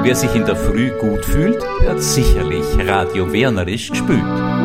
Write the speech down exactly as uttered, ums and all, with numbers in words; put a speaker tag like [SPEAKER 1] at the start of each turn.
[SPEAKER 1] Wer sich in der Früh gut fühlt, hat sicherlich Radio Wernerisch gespült.